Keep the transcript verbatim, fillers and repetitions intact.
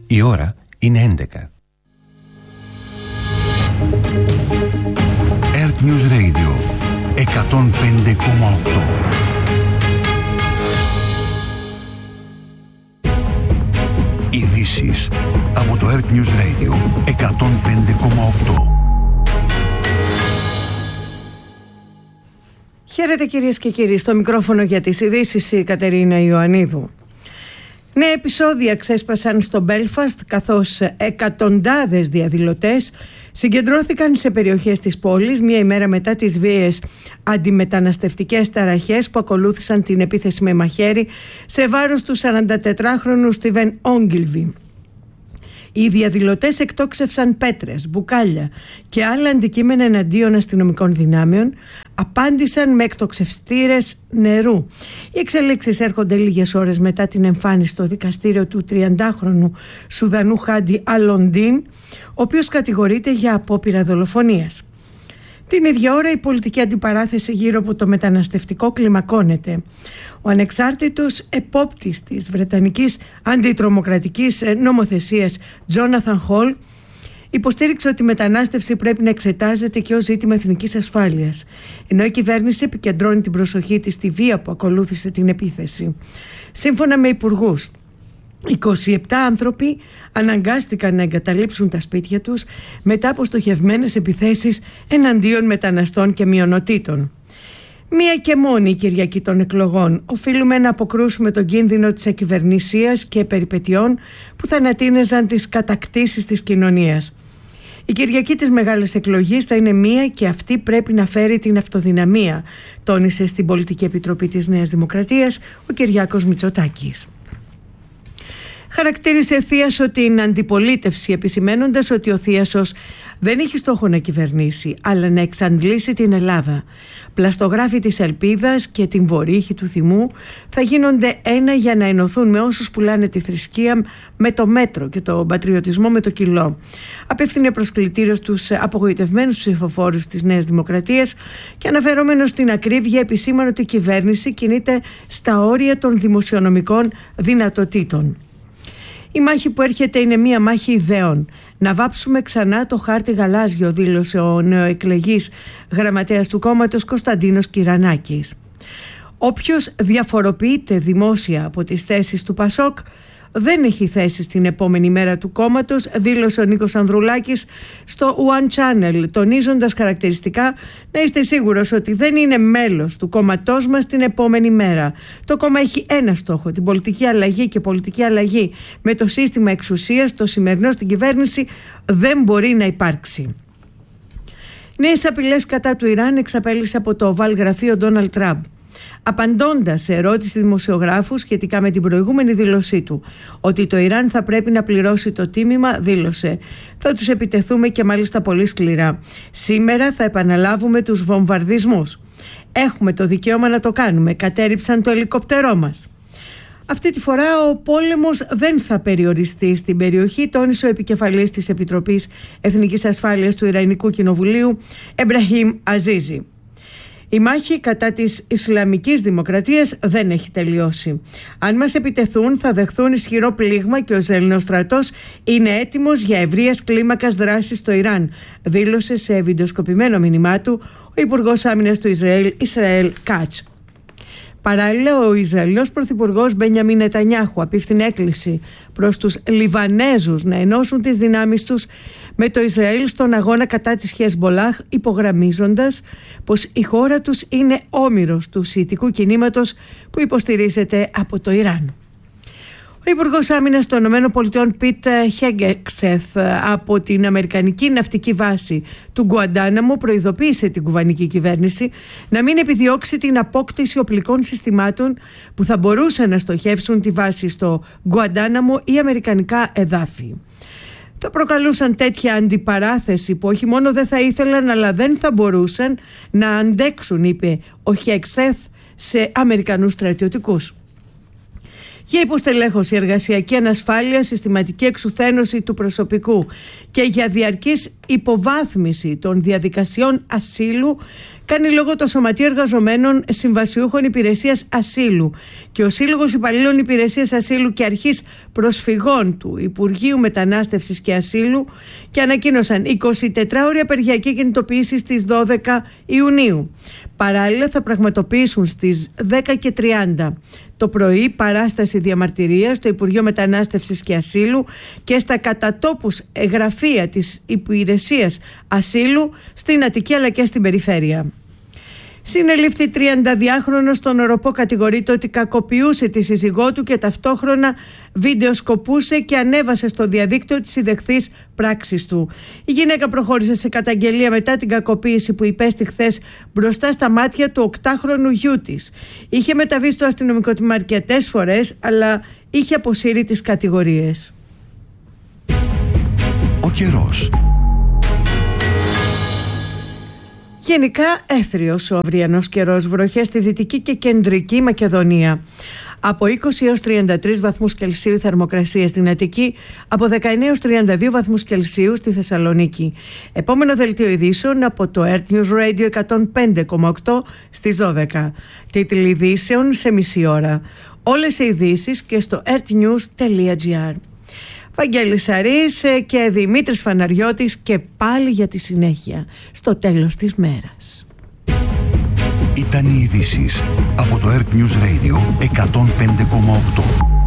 Η ώρα είναι έντεκα. Earth News Radio εκατόν πέντε κόμμα οκτώ. Ειδήσεις από το Earth News Radio εκατόν πέντε κόμμα οκτώ. Χαίρετε κυρίες και κύριοι, στο μικρόφωνο για τις ειδήσεις η Κατερίνα Ιωαννίδου. Νέα επεισόδια ξέσπασαν στο Μπέλφαστ, καθώς εκατοντάδες διαδηλωτές συγκεντρώθηκαν σε περιοχές της πόλης μία ημέρα μετά τις βίαιες αντιμεταναστευτικές ταραχές που ακολούθησαν την επίθεση με μαχαίρι σε βάρος του σαραντατετράχρονου Στίβεν Όγκιλβι. Οι διαδηλωτές εκτόξευσαν πέτρες, μπουκάλια και άλλα αντικείμενα εναντίον αστυνομικών δυνάμεων, απάντησαν με εκτοξευστήρες νερού. Οι εξελίξεις έρχονται λίγες ώρες μετά την εμφάνιση στο δικαστήριο του τριαντάχρονου Σουδανού Χάντι Αλοντίν, ο οποίος κατηγορείται για απόπειρα δολοφονίας. Την ίδια ώρα η πολιτική αντιπαράθεση γύρω από το μεταναστευτικό κλιμακώνεται. Ο ανεξάρτητος επόπτης της Βρετανικής αντιτρομοκρατικής νομοθεσίας Τζόναθαν Χολ υποστήριξε ότι η μετανάστευση πρέπει να εξετάζεται και ως ζήτημα εθνικής ασφάλειας, ενώ η κυβέρνηση επικεντρώνει την προσοχή της στη βία που ακολούθησε την επίθεση. Σύμφωνα με υπουργούς, είκοσι επτά άνθρωποι αναγκάστηκαν να εγκαταλείψουν τα σπίτια τους μετά από στοχευμένες επιθέσεις εναντίον μεταναστών και μειονοτήτων. Μία και μόνη η Κυριακή των εκλογών οφείλουμε να αποκρούσουμε τον κίνδυνο της ακυβερνησίας και περιπετειών που θανατίνεζαν τις κατακτήσεις της κοινωνίας. Η Κυριακή της Μεγάλης Εκλογής θα είναι μία και αυτή πρέπει να φέρει την αυτοδυναμία, τόνισε στην Πολιτική Επιτροπή της Νέας Δημοκρατίας ο Κυριάκος Μητσοτάκης. Χαρακτήρισε Θίασο την αντιπολίτευση, επισημένοντας ότι ο Θίασος δεν έχει στόχο να κυβερνήσει, αλλά να εξαντλήσει την Ελλάδα. Πλαστογράφοι της ελπίδας και την βορύχη του θυμού θα γίνονται ένα για να ενωθούν με όσους πουλάνε τη θρησκεία με το μέτρο και το πατριωτισμό με το κιλό. Απέφθινε προσκλητήριο στους απογοητευμένους ψηφοφόρους της Νέας Δημοκρατίας και αναφερόμενος στην ακρίβεια επισήμανε ότι η κυβέρνηση κινείται στα όρια των δημοσιονομικών δυνατοτήτων. Η μάχη που έρχεται είναι μία μάχη ιδεών. Να βάψουμε ξανά το χάρτη γαλάζιο, δήλωσε ο νεοεκλεγής γραμματέας του κόμματος Κωνσταντίνος Κυρανάκης. Όποιος διαφοροποιείται δημόσια από τις θέσεις του Πασόκ δεν έχει θέση στην επόμενη μέρα του κόμματος, δήλωσε ο Νίκος Ανδρουλάκης στο One Channel, τονίζοντας χαρακτηριστικά: να είστε σίγουρος ότι δεν είναι μέλος του κόμματός μας την επόμενη μέρα. Το κόμμα έχει ένα στόχο, την πολιτική αλλαγή, και πολιτική αλλαγή με το σύστημα εξουσίας, το σημερινό στην κυβέρνηση, δεν μπορεί να υπάρξει. Νέες απειλές κατά του Ιράν εξαπέλυσε από το Oval γραφείο Ντόναλντ Τραμπ. Απαντώντας σε ερώτηση δημοσιογράφου σχετικά με την προηγούμενη δήλωσή του ότι το Ιράν θα πρέπει να πληρώσει το τίμημα, δήλωσε: θα τους επιτεθούμε και μάλιστα πολύ σκληρά. Σήμερα θα επαναλάβουμε τους βομβαρδισμούς. Έχουμε το δικαίωμα να το κάνουμε. Κατέρριψαν το ελικόπτερό μας. Αυτή τη φορά ο πόλεμος δεν θα περιοριστεί στην περιοχή, τόνισε ο επικεφαλής της Επιτροπής Εθνικής Ασφάλειας του Ιρανικού Κοινοβουλίου, Εμπραχήμ Αζίζη. Η μάχη κατά της Ισλαμικής Δημοκρατίας δεν έχει τελειώσει. Αν μας επιτεθούν θα δεχθούν ισχυρό πλήγμα και ο Ισραηλινός στρατός είναι έτοιμος για ευρείας κλίμακας δράσης στο Ιράν, δήλωσε σε βιντεοσκοπημένο μήνυμά του ο Υπουργός Άμυνας του Ισραήλ, Ισραήλ Κάτς. Παράλληλα, ο Ισραηλινός Πρωθυπουργός Μπενιαμίν Νετανιάχου απίφθινε έκκληση προς τους Λιβανέζους να ενώσουν τις δυνάμεις τους με το Ισραήλ στον αγώνα κατά της Χεσμπολάχ, υπογραμμίζοντας πως η χώρα τους είναι όμηρος του σιητικού κινήματος που υποστηρίζεται από το Ιράν. Ο Υπουργός Άμυνας των ΗΠΑ Πιτ Χέγκεξεθ από την Αμερικανική ναυτική βάση του Γκουαντάναμο προειδοποίησε την κουβανική κυβέρνηση να μην επιδιώξει την απόκτηση οπλικών συστημάτων που θα μπορούσαν να στοχεύσουν τη βάση στο Γκουαντάναμο ή αμερικανικά εδάφη. Θα προκαλούσαν τέτοια αντιπαράθεση που όχι μόνο δεν θα ήθελαν αλλά δεν θα μπορούσαν να αντέξουν, είπε ο Χέγκεξεθ σε Αμερικανούς στρατιωτικούς. για υποστελέχωση, εργασιακή ανασφάλεια, συστηματική εξουθένωση του προσωπικού και για διαρκής υποβάθμιση των διαδικασιών ασύλου κάνει λόγο το Σωματείο Εργαζομένων Συμβασιούχων Υπηρεσίας Ασύλου και ο Σύλλογος Υπαλλήλων Υπηρεσίας Ασύλου και Αρχής Προσφυγών του Υπουργείου Μετανάστευσης και Ασύλου και ανακοίνωσαν εικοσιτετράωρη απεργιακή κινητοποίηση στις δώδεκα Ιουνίου. Παράλληλα θα πραγματοποιήσουν στις δέκα και τριάντα το πρωί παράσταση διαμαρτυρίας στο Υπουργείο Μετανάστευσης και Ασύλου και στα κατατόπους γραφεία της Υπηρεσίας Ασύλου στην Αττική αλλά και στην περιφέρεια. Συνελήφθη τριανταδυάχρονος στον Οροπό, κατηγορείται ότι κακοποιούσε τη σύζυγό του και ταυτόχρονα βιντεοσκοπούσε και ανέβασε στο διαδίκτυο τις ιδεχθείς πράξεις του. Η γυναίκα προχώρησε σε καταγγελία μετά την κακοποίηση που υπέστη χθες μπροστά στα μάτια του οκτάχρονου γιού της. Είχε μεταβεί στο αστυνομικό τμήμα αρκετές φορές, αλλά είχε αποσύρει τις κατηγορίες. Ο καιρός. Γενικά έθριος ο αυριανός καιρός, βροχές στη Δυτική και Κεντρική Μακεδονία. Από είκοσι έως τριάντα τρεις βαθμούς Κελσίου θερμοκρασία στην Αττική, από δεκαεννέα έως τριάντα δύο βαθμούς Κελσίου στη Θεσσαλονίκη. Επόμενο δελτίο ειδήσεων από το Earth News Radio εκατόν πέντε κόμμα οκτώ στις δώδεκα. Τίτλοι ειδήσεων σε μισή ώρα. Όλες οι ειδήσεις και στο earthnews τελεία gr. Βαγγέλης Σαρής και Δημήτρης Φαναριώτης και πάλι για τη συνέχεια στο τέλος της μέρας. Ήταν οι ειδήσεις από το Earth News Radio εκατόν πέντε κόμμα οκτώ.